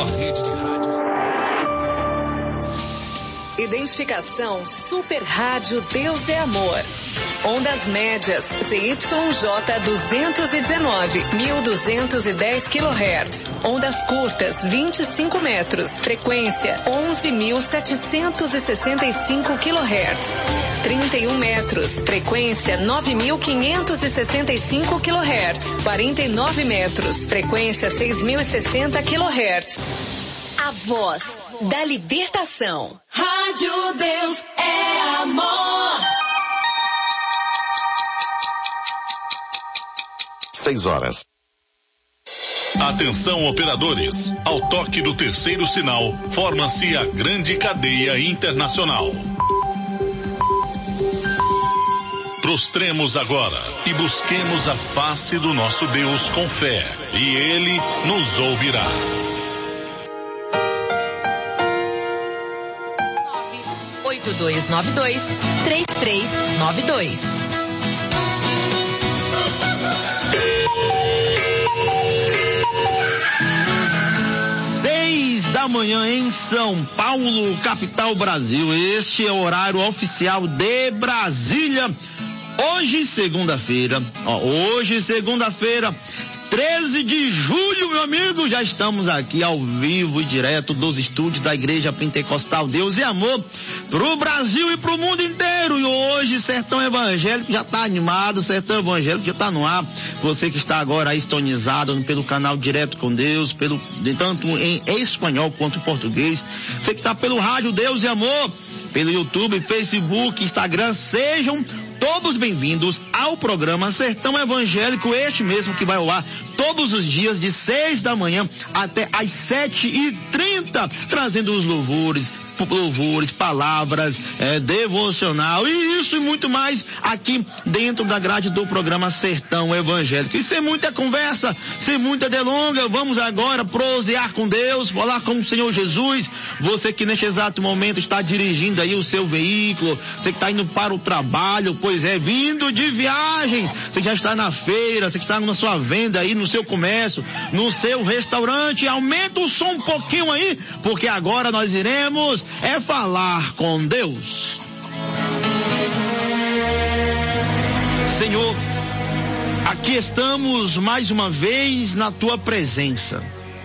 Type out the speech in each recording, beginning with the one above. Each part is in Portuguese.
maior rede de rádios. Identificação Super Rádio Deus é Amor. Ondas médias ZYJ 219, 1210 kHz. Ondas curtas 25 metros. Frequência 11.765 kHz. 31 metros. Frequência 9.565 kHz. 49 metros. Frequência 6.060 kHz. A voz da libertação. Rádio Deus é Amor. 6 horas. Atenção, operadores. Ao toque do terceiro sinal, forma-se a grande cadeia internacional. Prostremos agora e busquemos a face do nosso Deus com fé, e Ele nos ouvirá. 8292-3392. Da manhã em São Paulo, capital Brasil. Este é o horário oficial de Brasília. Hoje, segunda-feira, 13 de julho, meu amigo, já estamos aqui ao vivo e direto dos estúdios da Igreja Pentecostal Deus e Amor pro Brasil e pro mundo inteiro. E hoje, Sertão Evangélico já tá animado, Sertão Evangélico já tá no ar. Você que está agora aí sintonizado pelo canal Direto com Deus, tanto em espanhol quanto em português. Você que está pelo rádio Deus e Amor, pelo YouTube, Facebook, Instagram, sejam todos bem-vindos ao programa Sertão Evangélico, este mesmo que vai ao ar todos os dias de 6 da manhã até às 7h30, trazendo os louvores, palavras, devocional e isso e muito mais aqui dentro da grade do programa Sertão Evangélico. E sem muita conversa, sem muita delonga, vamos agora prosear com Deus, falar com o Senhor Jesus. Você que neste exato momento está dirigindo aí o seu veículo, você que está indo para o trabalho, pois é, vindo de viagem, você já está na feira, você que está na sua venda aí, no seu comércio, no seu restaurante, aumenta o som um pouquinho aí, porque agora nós iremos falar com Deus. Senhor, aqui estamos mais uma vez na tua presença.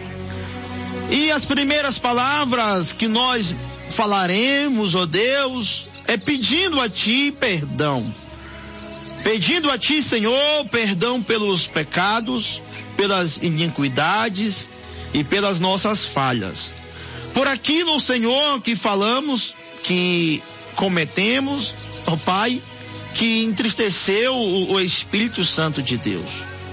E as primeiras palavras que nós falaremos, ó Deus, é pedindo a ti perdão. Pedindo a ti, Senhor, perdão pelos pecados, pelas iniquidades e pelas nossas falhas. Por aquilo, Senhor, que falamos, que cometemos, ó Pai, que entristeceu o Espírito Santo de Deus.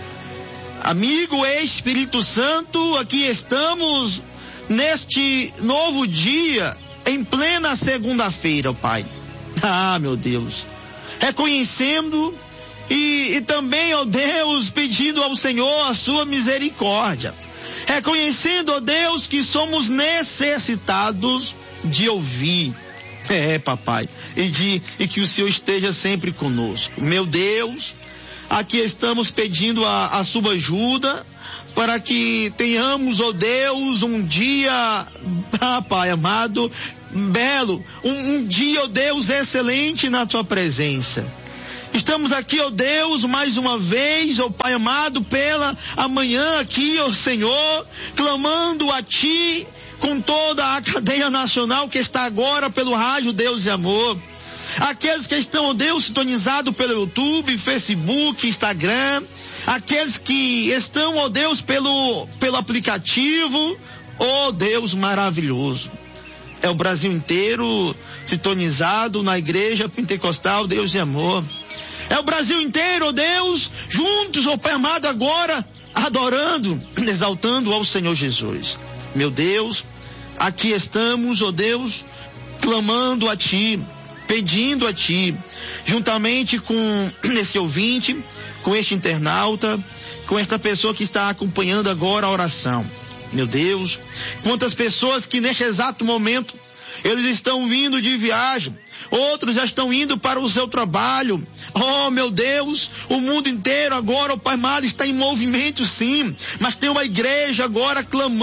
Amigo Espírito Santo, aqui estamos neste novo dia, em plena segunda-feira, ó Pai. Ah, meu Deus. Reconhecendo e também, ó Deus, pedindo ao Senhor a sua misericórdia. Reconhecendo, ó Deus, que somos necessitados de ouvir. Papai. E que o Senhor esteja sempre conosco. Meu Deus, aqui estamos pedindo a sua ajuda para que tenhamos, ó Deus, um dia, Pai amado, belo, um dia, ó Deus, excelente na tua presença. Estamos aqui, ó Deus, mais uma vez, ó Pai amado, pela amanhã aqui, ó Senhor, clamando a ti com toda a cadeia nacional que está agora pelo rádio Deus e Amor. Aqueles que estão, ó Deus, sintonizados pelo YouTube, Facebook, Instagram, aqueles que estão, ó Deus, pelo aplicativo, ó Deus maravilhoso. É o Brasil inteiro sintonizado na Igreja Pentecostal Deus e Amor. É o Brasil inteiro, ó Deus, juntos, ó Pai amado, agora, adorando, exaltando ao Senhor Jesus. Meu Deus, aqui estamos, ó Deus, clamando a ti, pedindo a ti, juntamente com esse ouvinte, com este internauta, com esta pessoa que está acompanhando agora a oração. Meu Deus, quantas pessoas que neste exato momento eles estão vindo de viagem, outros já estão indo para o seu trabalho. Oh, meu Deus, o mundo inteiro agora, o Pai amado, está em movimento sim, mas tem uma igreja agora clamando,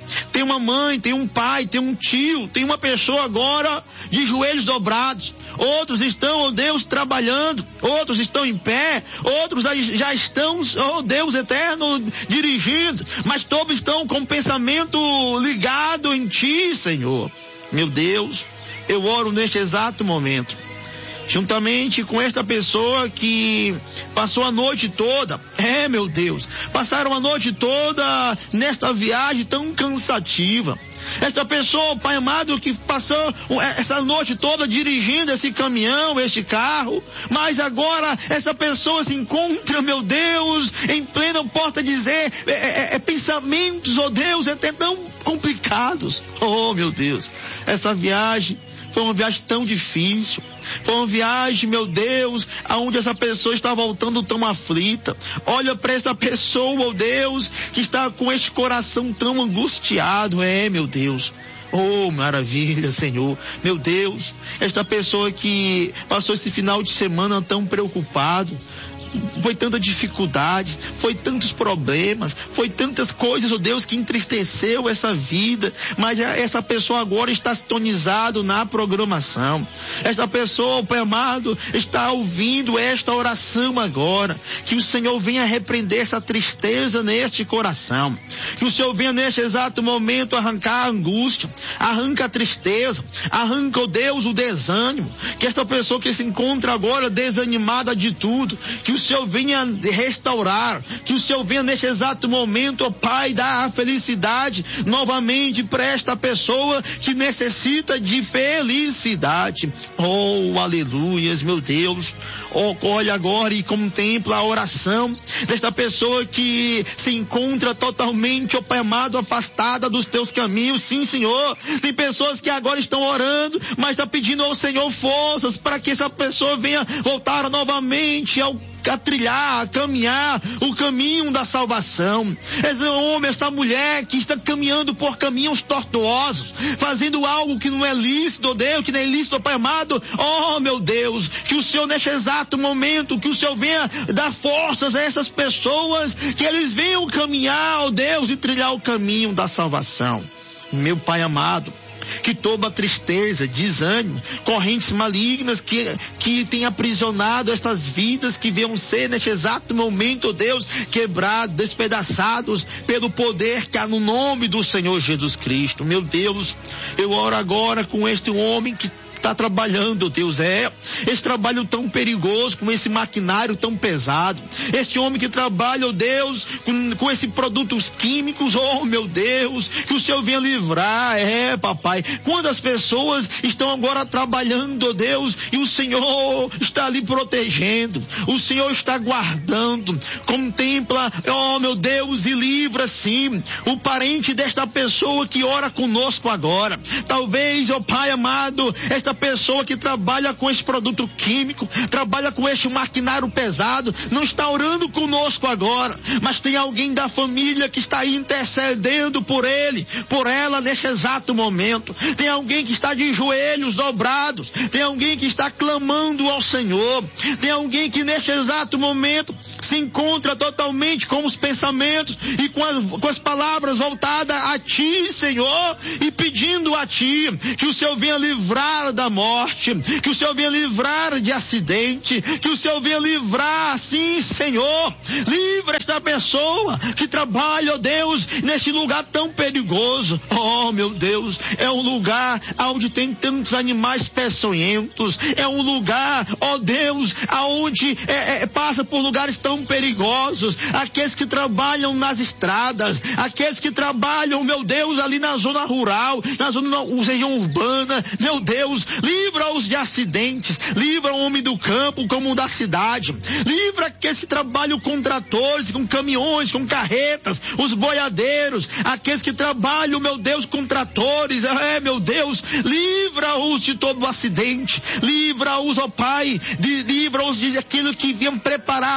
Tem uma mãe, tem um pai, tem um tio, tem uma pessoa agora de joelhos dobrados. Outros estão, ó Deus, trabalhando. Outros estão em pé. Outros já estão, ó Deus eterno, dirigindo. Mas todos estão com o pensamento ligado em Ti, Senhor. Meu Deus, eu oro neste exato momento, juntamente com esta pessoa que passou a noite toda, meu Deus, passaram a noite toda nesta viagem tão cansativa. Esta pessoa, Pai amado, que passou essa noite toda dirigindo esse caminhão, este carro, mas agora essa pessoa se encontra, meu Deus, em plena, porta dizer, pensamentos, ó Deus, até tão complicados. Oh, meu Deus, essa viagem foi uma viagem tão difícil. Foi uma viagem, meu Deus, aonde essa pessoa está voltando tão aflita. Olha para essa pessoa, oh Deus, que está com este coração tão angustiado. Meu Deus. Oh, maravilha, Senhor. Meu Deus, esta pessoa que passou esse final de semana tão preocupado. Foi tanta dificuldade, foi tantos problemas, foi tantas coisas, oh Deus, que entristeceu essa vida, mas essa pessoa agora está sintonizado na programação. Esta pessoa, Pai amado, está ouvindo esta oração agora. Que o Senhor venha repreender essa tristeza neste coração. Que o Senhor venha neste exato momento arrancar a angústia, arranca a tristeza, arranca, oh Deus, o desânimo. Que esta pessoa que se encontra agora desanimada de tudo, que o Senhor venha restaurar, que o Senhor venha neste exato momento, ó Pai, dar a felicidade novamente para esta pessoa que necessita de felicidade. Oh, aleluias, meu Deus. Oh, olha agora e contempla a oração desta pessoa que se encontra totalmente, ó Pai amado, afastada dos teus caminhos. Sim, Senhor, tem pessoas que agora estão orando, mas está pedindo ao Senhor forças para que essa pessoa venha voltar novamente a trilhar, a caminhar o caminho da salvação. Esse homem, essa mulher que está caminhando por caminhos tortuosos, fazendo algo que não é lícito, Deus, que não é lícito, Pai amado. Oh, meu Deus, que o Senhor neste exato momento, que o Senhor venha dar forças a essas pessoas, que eles venham caminhar, oh Deus, e trilhar o caminho da salvação. Meu Pai amado, que toda tristeza, desânimo, correntes malignas que tem aprisionado estas vidas que venham ser neste exato momento, oh Deus, quebrados, despedaçados pelo poder que há no nome do Senhor Jesus Cristo. Meu Deus, eu oro agora com este homem que está trabalhando, Deus, esse trabalho tão perigoso, com esse maquinário tão pesado, este homem que trabalha, oh Deus, com esses produtos químicos, oh meu Deus, que o Senhor venha livrar, papai. Quantas pessoas estão agora trabalhando, oh Deus, e o Senhor está ali protegendo, o Senhor está guardando, contempla, oh meu Deus, e livra sim o parente desta pessoa que ora conosco agora. Talvez, oh Pai amado, esta pessoa que trabalha com esse produto químico, trabalha com este maquinário pesado, não está orando conosco agora, mas tem alguém da família que está aí intercedendo por ele, por ela neste exato momento. Tem alguém que está de joelhos dobrados, tem alguém que está clamando ao Senhor, tem alguém que neste exato momento se encontra totalmente com os pensamentos e com as palavras voltadas a Ti, Senhor, e pedindo a Ti que o Senhor venha livrar da morte, que o Senhor venha livrar de acidente, que o Senhor venha livrar, sim, Senhor, livra esta pessoa que trabalha, ó Deus, nesse lugar tão perigoso. Oh, meu Deus, é um lugar onde tem tantos animais peçonhentos, é um lugar, ó Deus, aonde passa por lugares tão perigosos, aqueles que trabalham nas estradas, aqueles que trabalham, meu Deus, ali na zona rural, na zona região urbana, meu Deus, livra-os de acidentes, livra o homem do campo como o da cidade, livra aqueles que trabalham com tratores, com caminhões, com carretas, os boiadeiros, aqueles que trabalham, meu Deus, com tratores, meu Deus, livra-os de todo o acidente, livra-os, ó Pai, livra-os de aquilo que vinham preparado para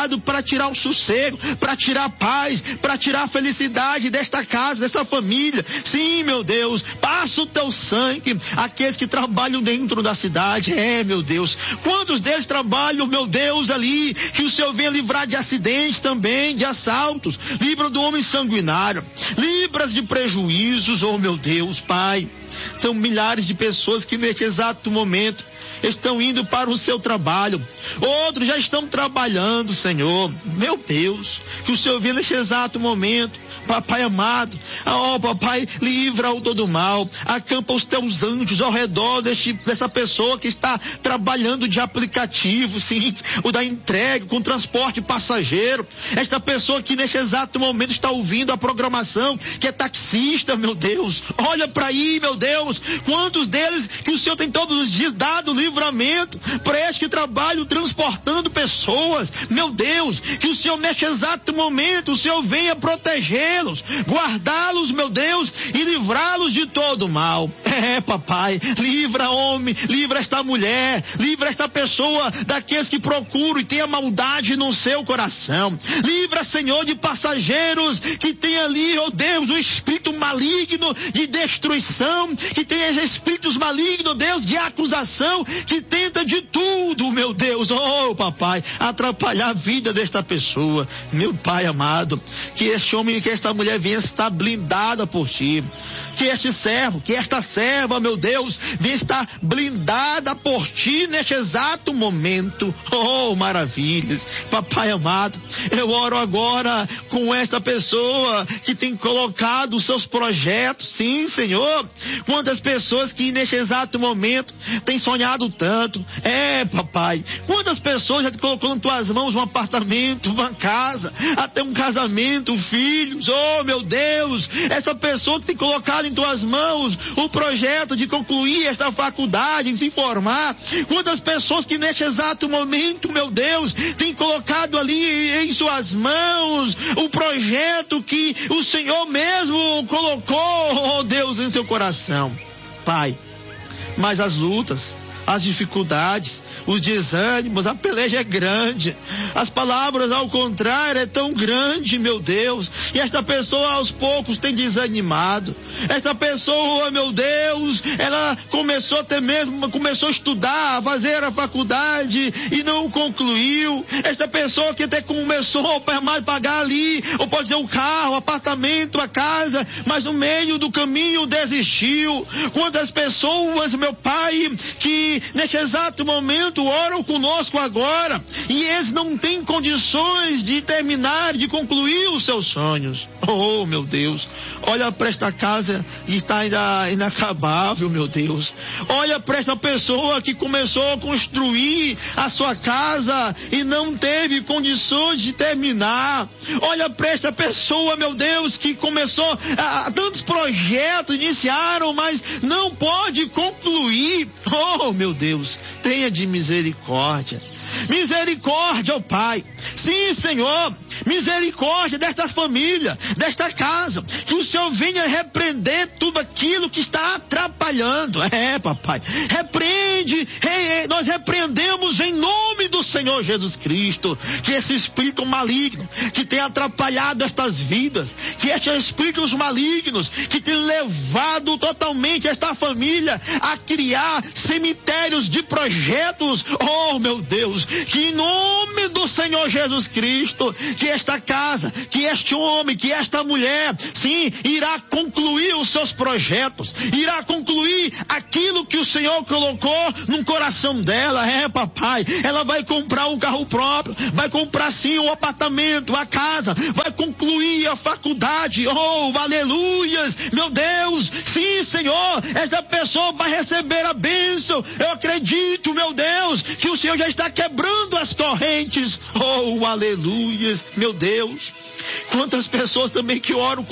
tirar o sossego, para tirar a paz, para tirar a felicidade desta casa, desta família. Sim, meu Deus, passa o teu sangue, aqueles que trabalham dentro da cidade. Meu Deus, quantos deles trabalham, meu Deus, ali, que o Senhor venha livrar de acidentes também, de assaltos, livra do homem sanguinário, livras de prejuízos, oh meu Deus, Pai. São milhares de pessoas que neste exato momento estão indo para o seu trabalho, outros já estão trabalhando, Senhor. Meu Deus, que o Senhor venha neste exato momento, Papai amado, Papai, livra-o todo mal, acampa os teus anjos ao redor dessa pessoa que está trabalhando de aplicativo, sim, o da entrega, com transporte passageiro, esta pessoa que neste exato momento está ouvindo a programação, que é taxista, meu Deus, olha para aí, meu Deus, quantos deles que o Senhor tem todos os dias dado livramento para estes que trabalham transportando pessoas, meu Deus, que o Senhor neste exato momento, o Senhor venha protegê-los, guardá-los, meu Deus, e livrá-los de todo mal. Papai, livra homem, livra esta mulher, livra esta pessoa daqueles que procuram e tem a maldade no seu coração. Livra, Senhor, de passageiros que tem ali, oh Deus, o espírito maligno de destruição, que tem espíritos malignos, Deus, de acusação, que tenta de tudo, meu Deus, oh Papai, atrapalhar a vida desta pessoa. Meu Pai amado, que este homem, que esta mulher venha estar blindada por Ti, que este servo, que esta serva, meu Deus, venha estar blindada por Ti neste exato momento. Oh, maravilhas. Papai amado, eu oro agora com esta pessoa que tem colocado os seus projetos, sim, Senhor, quantas pessoas que neste exato momento têm sonhado tanto, Papai, quantas pessoas já te colocou nas tuas mãos um apartamento, uma casa, até um casamento, filhos, oh meu Deus, essa pessoa que tem colocado em tuas mãos o projeto de concluir esta faculdade, de se formar, quantas pessoas que neste exato momento, meu Deus, tem colocado ali em suas mãos o projeto que o Senhor mesmo colocou, oh Deus, em seu coração, Pai, mas as lutas, as dificuldades, os desânimos, a peleja é grande, as palavras ao contrário é tão grande, meu Deus, e esta pessoa aos poucos tem desanimado, esta pessoa, meu Deus, ela começou até mesmo, começou a estudar, a fazer a faculdade e não concluiu, esta pessoa que até começou a pagar ali, ou pode ser o carro, o apartamento, a casa, mas no meio do caminho desistiu. Quantas pessoas, meu Pai, que neste exato momento oram conosco agora e eles não têm condições de terminar, de concluir os seus sonhos. Oh, meu Deus, olha para esta casa que está ainda inacabável, meu Deus. Olha para esta pessoa que começou a construir a sua casa e não teve condições de terminar. Olha para esta pessoa, meu Deus, que começou tantos projetos iniciaram, mas não pode concluir. Oh, meu Deus, tenha de misericórdia. Misericórdia, ó Pai. Sim, Senhor, misericórdia desta família, desta casa, que o Senhor venha repreender tudo aquilo que está atrapalhando. Papai, repreende, nós repreendemos em nome do Senhor Jesus Cristo, que esse espírito maligno que tem atrapalhado estas vidas, que estes espíritos malignos que tem levado totalmente esta família a criar cemitérios de projetos, oh meu Deus, que em nome do Senhor Jesus Cristo, que esta casa, que este homem, que esta mulher, sim, irá concluir os seus projetos, irá concluir aquilo que o Senhor colocou no coração dela. Papai, ela vai comprar um carro próprio, vai comprar sim um apartamento, a casa, vai concluir a faculdade. Oh, aleluias, meu Deus, sim, Senhor, esta pessoa vai receber a bênção. Eu acredito, meu Deus, que o Senhor já está quebrando as correntes. Oh, aleluias, meu Deus. Quantas pessoas também que oram conosco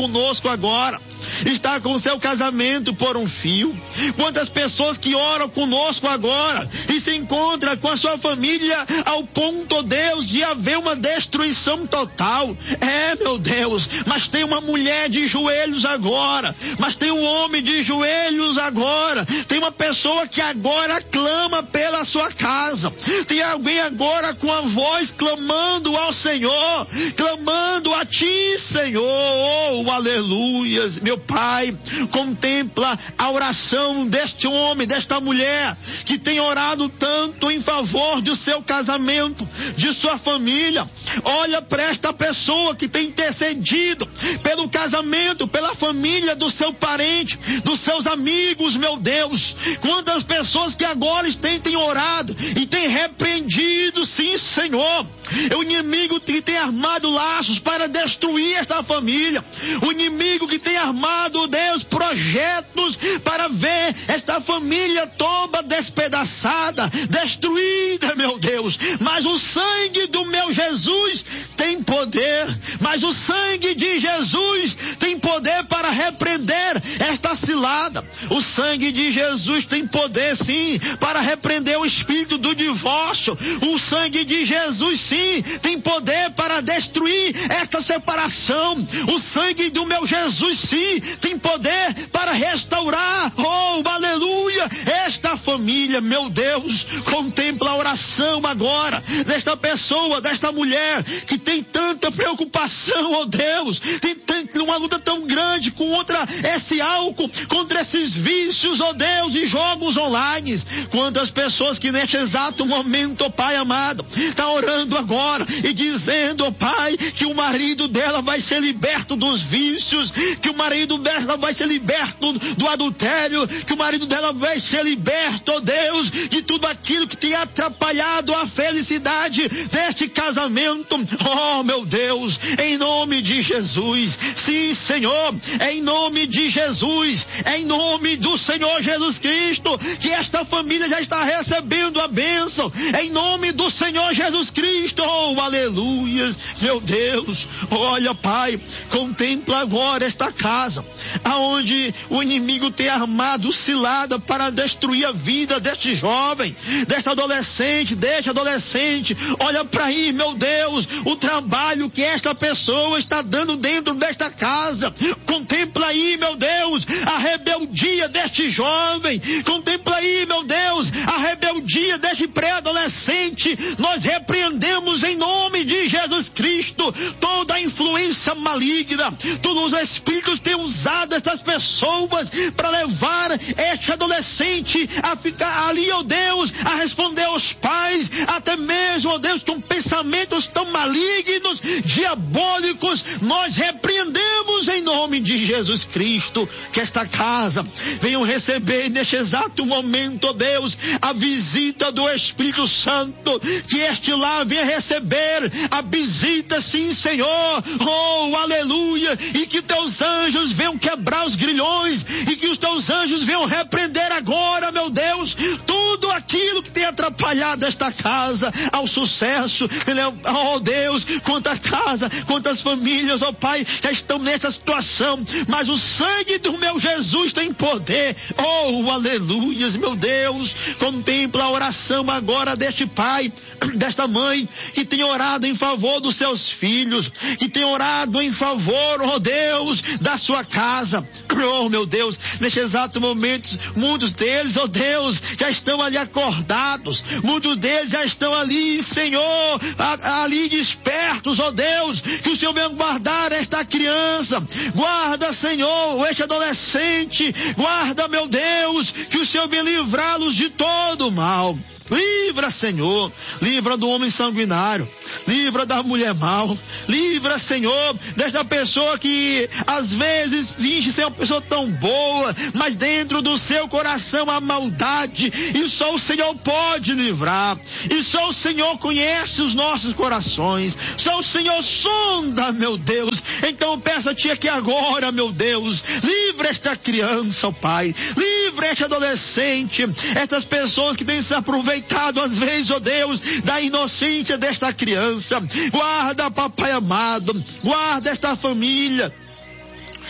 agora está com seu casamento por um fio. Quantas pessoas que oram conosco agora e se encontram com a sua família ao ponto, Deus, de haver uma destruição total. Meu Deus, mas tem uma mulher de joelhos agora, mas tem um homem de joelhos agora, tem uma pessoa que agora clama pela sua casa, tem alguém agora com a voz clamando ao Senhor, clamando a Ti, Senhor. Oh, aleluias. Meu Pai, contempla a oração deste homem, desta mulher, que tem orado tanto em favor do seu casamento, de sua família. Olha para esta pessoa que tem intercedido pelo casamento, pela família do seu parente, dos seus amigos, meu Deus. Quantas pessoas que agora têm orado e têm repreendido, sim, Senhor. O inimigo que tem armado laços para destruir esta família. O inimigo que tem armado, Deus, projetos para ver esta família toda despedaçada, destruída, meu Deus. Mas o sangue do meu Jesus tem poder. Mas o sangue de Jesus tem poder para repreender esta cilada. O sangue de Jesus tem poder, sim, para repreender o espírito do divórcio. O sangue de Jesus, sim, tem poder para destruir esta separação. O sangue do meu Jesus, sim, tem poder para restaurar, oh, aleluia, esta família. Meu Deus, contempla a oração agora desta pessoa, desta mulher que tem tanta preocupação, oh Deus, tem uma luta tão grande contra esse álcool, contra esses vícios, oh Deus, e jogos online. Quantas pessoas que neste exato momento, oh Pai amado, está orando agora e dizendo, oh Pai, que o marido dela vai ser liberto dos vícios, que o marido dela vai ser liberto do adultério, que o marido dela vai ser liberto, oh Deus, de tudo aquilo que tem atrapalhado a felicidade deste casamento. Oh, meu Deus, em nome de Jesus, sim, Senhor, em nome de Jesus, em nome do Senhor Jesus Cristo, que esta família já está recebendo a bênção, em nome do Senhor Jesus Cristo. Oh, aleluias, meu Deus. Olha, Pai, contempla agora esta casa, aonde o inimigo tem armado cilada para destruir a vida deste jovem, desta adolescente, deste adolescente. Olha para aí, meu Deus, o trabalho que esta pessoa está dando dentro desta casa. Contempla aí, meu Deus, a rebeldia deste jovem. Contempla aí, meu Deus, a rebeldia deste pré-adolescente. Nós repreendemos em nome de Jesus Cristo toda a influência maligna. Todos os espíritos têm usado estas pessoas para levar este adolescente a ficar ali, oh Deus, a responder aos pais, até mesmo, oh Deus, com pensamentos tão malignos, diabólicos. Nós repreendemos em nome de Jesus Cristo que esta casa venham receber neste exato momento, oh Deus, a visita do Espírito Santo, que este lá venha receber a visita, sim, Senhor, oh, aleluia, e que teus anjos venham quebrar os grilhões, e que os teus anjos venham repreender agora, meu Deus, tudo aquilo que tem atrapalhado esta casa ao sucesso. Oh Deus, quanta casa, quantas famílias, oh Pai, já estão nessa situação, mas o sangue do meu Jesus tem poder. Oh, aleluias, meu Deus, contempla a oração agora deste pai, desta mãe, que tem orado em favor dos seus filhos, que tem orado em favor, oh Deus, da sua casa. Oh, meu Deus, neste exato momento, muitos deles, oh Deus, já estão ali acordados, muitos deles já estão ali, Senhor, ali despertos, oh Deus, que o Senhor venha guardar esta criança, guarda, Senhor, este adolescente, guarda, meu Deus, que o Senhor venha livrá-los de todo o mal. Livra, Senhor, livra do homem sanguinário, livra da mulher mal, livra, Senhor, desta pessoa que às vezes finge ser uma pessoa tão boa, mas dentro do seu coração há maldade, e só o Senhor pode livrar, e só o Senhor conhece os nossos corações, só o Senhor sonda, meu Deus. Então peço-te aqui agora, meu Deus, livra esta criança, ó Pai, livra este adolescente, estas pessoas que têm se aproveitado às vezes, ó Deus, da inocência desta criança. Guarda, papai amado, guarda esta família.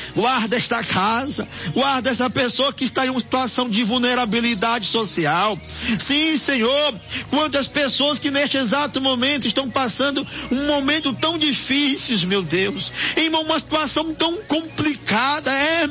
guarda esta casa, guarda essa pessoa que está em uma situação de vulnerabilidade social. Sim, Senhor, quantas pessoas que neste exato momento estão passando um momento tão difícil, meu Deus, em uma situação tão complicada,